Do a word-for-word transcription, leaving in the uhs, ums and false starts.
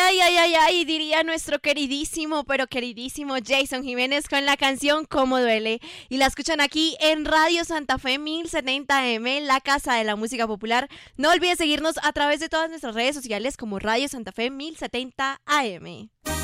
Ay, ay, ay, ay, diría nuestro queridísimo, pero queridísimo Jason Jiménez con la canción Cómo Duele. Y la escuchan aquí en Radio Santa Fe mil setenta A M, la casa de la música popular. No olvides seguirnos a través de todas nuestras redes sociales como Radio Santa Fe mil setenta A M.